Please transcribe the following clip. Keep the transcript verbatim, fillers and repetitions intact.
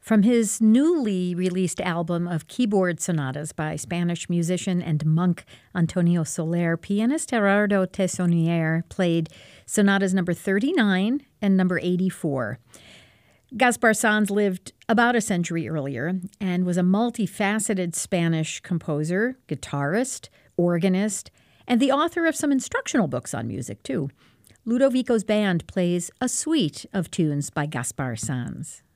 From his newly released album of keyboard sonatas by Spanish musician and monk Antonio Soler, pianist Gerardo Tessonnier played sonatas number thirty-nine and number eighty-four. Gaspar Sanz lived about a century earlier and was a multifaceted Spanish composer, guitarist, organist, and the author of some instructional books on music, too. Ludovico's band plays a suite of tunes by Gaspar Sanz.